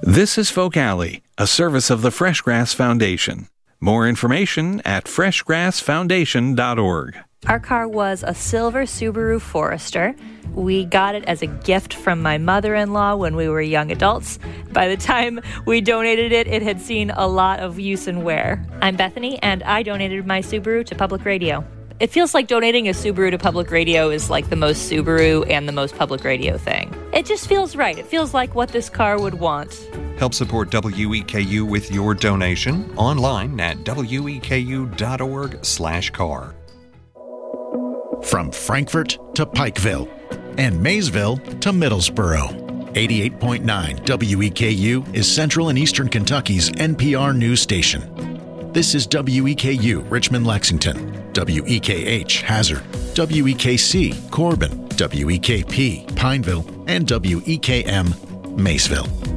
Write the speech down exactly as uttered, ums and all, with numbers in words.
This is Folk Alley, a service of the Freshgrass Foundation. More information at fresh grass foundation dot org. Our car was a silver Subaru Forester. We got it as a gift from my mother-in-law when we were young adults. By the time we donated it, it had seen a lot of use and wear. I'm Bethany, and I donated my Subaru to public radio. It feels like donating a Subaru to public radio is like the most Subaru and the most public radio thing. It just feels right. It feels like what this car would want. Help support W E K U with your donation online at W E K U dot org slash car. From Frankfort to Pikeville and Maysville to Middlesboro, eighty-eight point nine W E K U is Central and Eastern Kentucky's N P R news station. This is W E K U Richmond-Lexington, W E K H Hazard, W E K C Corbin, W E K P Pineville, and W E K M Maysville.